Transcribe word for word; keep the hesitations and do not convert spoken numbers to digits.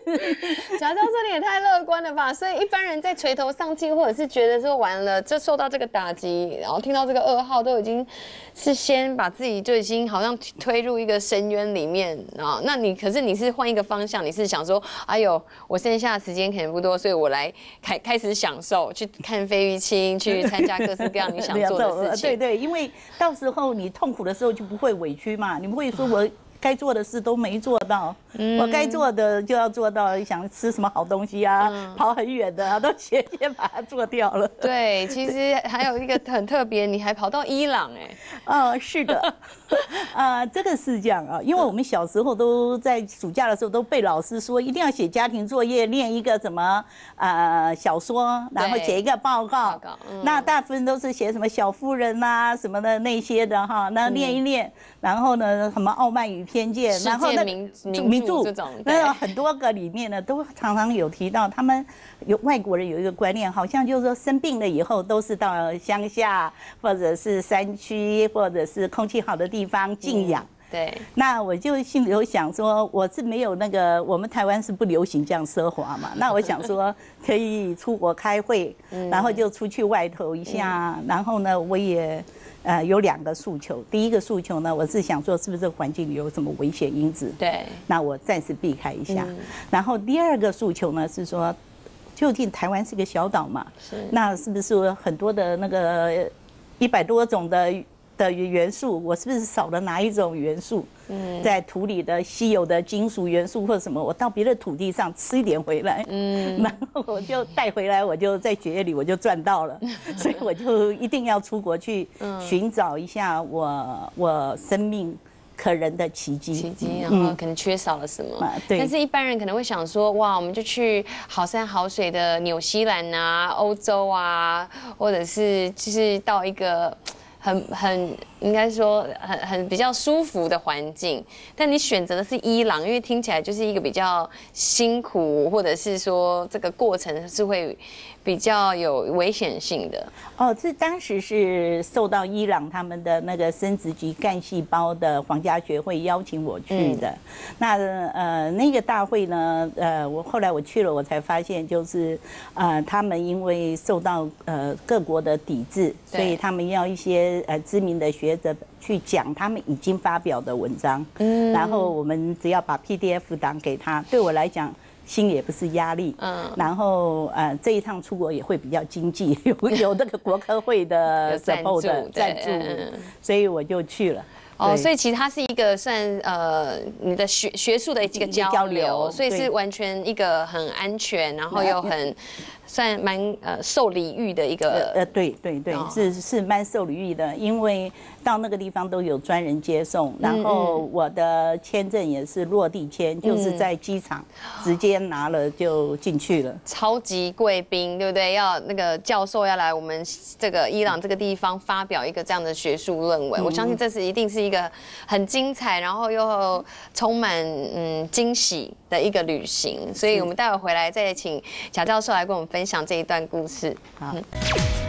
贾教授你也太乐观了吧！所以一般人在垂头丧气，或者是觉得说完了，这受到这个打击，然后听到这个噩耗，都已经是先把自己就已经好像推入一个深渊里面啊。那你可是你是换一个方向，你是想说，哎呦，我剩下的时间可能不多，所以我来开开始享受，去看费玉清，去参加各式各样你想做的事情。 对对，因为到时候你痛苦的时候就不会委屈嘛，你不会说我该做的事都没做到，嗯、我该做的就要做到，想吃什么好东西啊，嗯、跑很远的啊，都先先把它做掉了。 对，其实还有一个很特别，你还跑到伊朗哎、欸。 哦，是的，啊、呃，这个是这样啊，因为我们小时候都在暑假的时候都被老师说一定要写家庭作业，念一个什么呃小说，然后写一个报告。报告嗯、那大部分都是写什么小妇人啊什么的那些的哈，那念一念，嗯、然后呢什么傲慢与偏见，然后那名名著这种， 那很多个里面呢都常常有提到，他们有外国人有一个观念，好像就是说生病了以后都是到乡下或者是山区或者是空气好的地方静养。 嗯、对， 那我就心里有想说，我是没有那个，我们台湾是不流行这样奢华嘛。那我想说，可以出国开会，然后就出去外头一下。然后呢，我也呃有两个诉求。第一个诉求呢，我是想说，是不是环境里有什么危险因子？ 对， 那我暂时避开一下。然后第二个诉求呢是说，究竟台湾是个小岛嘛？是，那是不是很多的那个一百多种的？的元素，我是不是少了哪一种元素？嗯，在土里的稀有的金属元素或什么，我到别的土地上吃一点回来，嗯，然后我就带回来，我就在血液里我就赚到了，所以我就一定要出国去寻找一下我我生命可人的奇迹， 奇迹，然后可能缺少了什么？嗯、 对。 但是一般人可能会想说，哇，我们就去好山好水的纽西兰啊、欧洲啊，或者是就是到一个。很很应该说很很比较舒服的环境，但你选择的是伊朗，因为听起来就是一个比较辛苦，或者是说这个过程是会比较有危险性的。 哦，这当时是受到伊朗他们的那个生殖及干细胞的皇家学会邀请我去的。嗯、那呃那个大会呢，呃我后来我去了，我才发现就是呃他们因为受到呃各国的抵制，所以他们要一些。呃，知名的学者去讲他们已经发表的文章，嗯，然后我们只要把 P D F 档给他，对我来讲心里也不是压力，嗯，然后呃这一趟出国也会比较经济，有有那个国科会的 support 的赞助，所以我就去了。 哦，所以其实它是一个算呃你的学学术的一个交流，所以是完全一个很安全，然后又很算蛮呃受礼遇的一个。 呃，对对对，哦、是是蛮受礼遇的，因为到那个地方都有专人接送，然后我的签证也是落地签，嗯、就是在机场直接拿了就进去了。 超级贵宾，对不对？要那个教授要来我们这个伊朗这个地方发表一个这样的学术论文，嗯、我相信这是一定是一个很精彩，然后又充满嗯惊喜的一个旅行。所以我们待会回来再请贾教授来跟我们分享这一段故事。好。嗯